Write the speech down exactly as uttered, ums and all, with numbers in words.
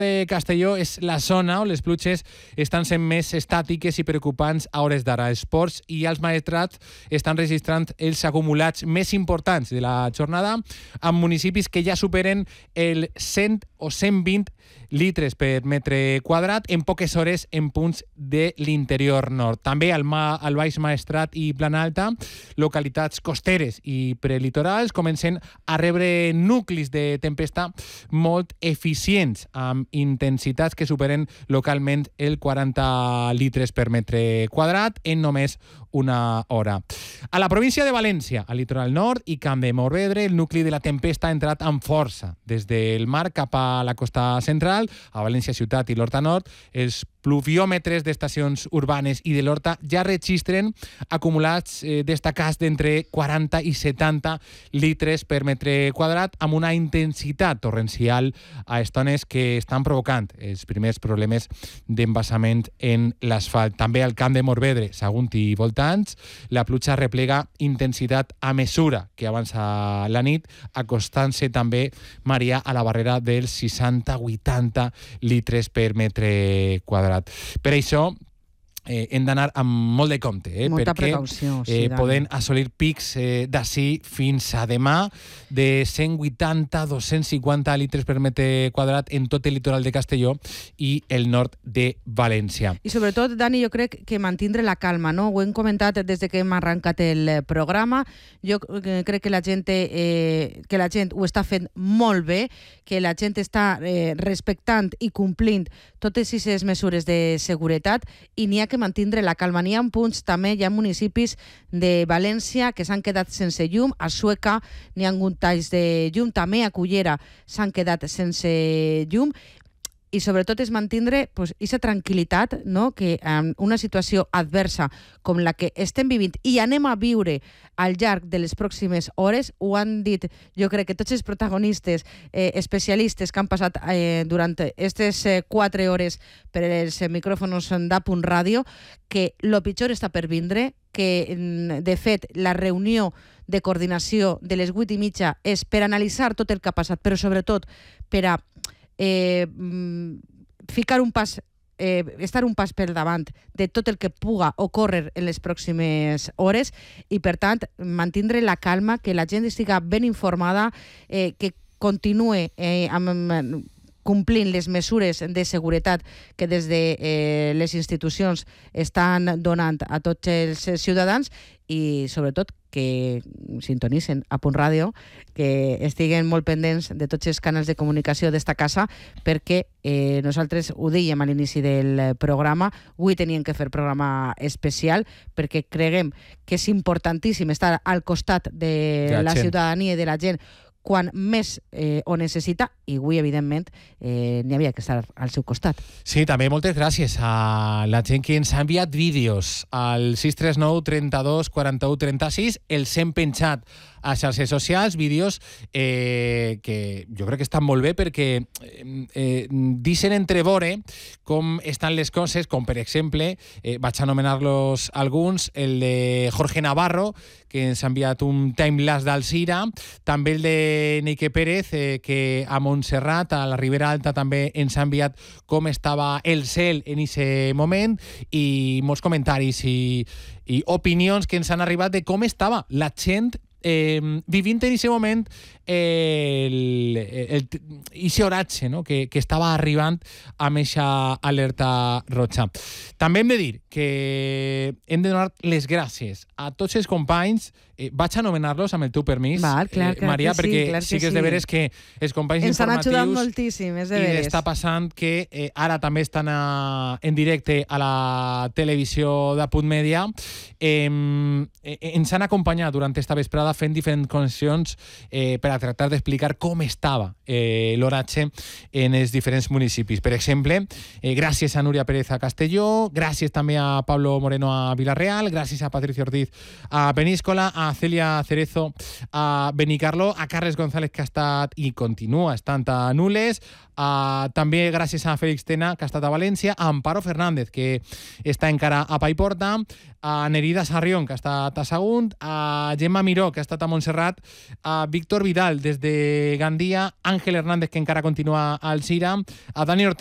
de Castelló és la zona on les pluges estan sent més estàtiques i preocupants a hores d'ara. Els ports i els maestrats estan registrant els acumulats més importants de la jornada amb municipis que ja superen el cent o cent vint litres per metre quadrat en poques hores en punts de l'interior nord. També al, ma, al Baix Maestrat i Plana Alta, localitats costeres i prelitorals comencen a rebre nuclis de tempesta molt eficients, amb intensitats que superen localment el quaranta litres per metre quadrat en només una hora. A la província de València, al litoral nord i Camp de Morvedre, el nucli de la tempesta ha entrat amb força. Des del mar cap a la costa central, a València Ciutat i l'Horta Nord, els pluviòmetres d'estacions urbanes i de l'Horta ja registren acumulats eh, destacats d'entre quaranta i setanta litres per metre quadrat, amb una intensitat torrencial a estones que estan provocant els primers problemes d'embassament en l'asfalt. També al Camp de Morvedre, Sagunt i voltants, la pluja replega intensitat a mesura que avança la nit, acostant-se també, Maria, a la barrera dels seixanta a vuitanta litres per metre quadrat. Per això eh, hem d'anar amb molt de compte, eh, molta perquè precaució, sí, eh, poden assolir pics eh, d'ací fins a demà de cent vuitanta a dos-cents cinquanta litres per metre quadrat en tot el litoral de Castelló i el nord de València. I sobretot, Dani, jo crec que mantindre la calma, no? Ho hem comentat des de que hem arrencat el programa. Jo crec que la gent, eh, que la gent ho està fent molt bé, que la gent està eh, respectant i complint totes aquestes mesures de seguretat i n'hi ha que mantindre la calma. N'hi ha punts també, hi ha municipis de València que s'han quedat sense llum, a Sueca n'hi ha hagut talls de llum, també a Cullera s'han quedat sense llum, i sobretot és mantindre pues, aquesta tranquil·litat, no? Que en una situació adversa com la que estem vivint i anem a viure al llarg de les pròximes hores, ho han dit, jo crec que tots els protagonistes, eh, especialistes que han passat eh, durant aquestes eh, quatre hores per els eh, micròfons d'A Punt Ràdio, que lo pitjor està per vindre, que de fet la reunió de coordinació de les vuit i mitja és per analitzar tot el que ha passat, però sobretot per a Eh, ficar un pas, eh, estar un pas per davant de tot el que puga ocórrer en les pròximes hores i, per tant, mantindre la calma, que la gent estiga ben informada, eh, que continue eh, amb complint les mesures de seguretat que des de eh, les institucions estan donant a tots els ciutadans i, sobretot, que sintonitzen A Punt Ràdio, que estiguen molt pendents de tots els canals de comunicació d'esta casa, perquè eh, nosaltres ho dèiem a l'inici del programa, avui teníem que fer programa especial, perquè creguem que és importantíssim estar al costat de la, la ciutadania i de la gent quan més eh, ho necessita, i avui, evidentment, eh, n'hi havia que estar al seu costat. Sí, també moltes gràcies a la gent que ens ha enviat vídeos al sis tres nou trenta-dos quaranta-u trenta-sis, els hem penjat a xarxes socials, vídeos eh, que jo crec que estan molt bé perquè eh, eh, deixen entreveure com estan les coses, com per exemple, eh, vaig anomenar-los alguns, el de Jorge Navarro, que ens ha enviat un timelapse d'Alzira, també el de Neike Pérez, eh, que a Montserrat, a la Ribera Alta, també ens ha enviat com estava el cel en aquest moment, i molts comentaris i, i opinions que ens han arribat de com estava la gent Eh, vivint en aquest moment el, el, el oratge, no? que, que estava arribant amb aquesta alerta roja. També hem de dir que hem de donar les gràcies a tots els companys, eh, vaig anomenar-los amb el teu permís, Val, clar, clar, eh, Maria, sí, perquè clar sí que és sí. de veres que els companys ens informatius han ajudat moltíssim, és de i veres. està passant que eh, ara també estan a, en directe a la televisió d'A Punt Mèdia, eh, eh, ens han acompanyat durant esta vesprada fent diferents connexions eh, per a tractar d'explicar com estava eh, l'oratge en els diferents municipis. Per exemple, eh, gràcies a Núria Pérez a Castelló, gràcies també a Pablo Moreno a Vilareal, gràcies a Patricio Ortiz a Peníscola, a Celia Cerezo a Benicarló, a Carles González, que ha estat i continua estant a Nules, Uh, també gràcies a Félix Tena, que ha estat a València, a Amparo Fernández, que està encara a Paiporta, a Nerida Sarrión, que ha estat a Sagunt, a Gemma Miró, que ha estat a Montserrat, a Víctor Vidal des de Gandia, Àngel Hernández, que encara continua al Sira, a Dani Ortega,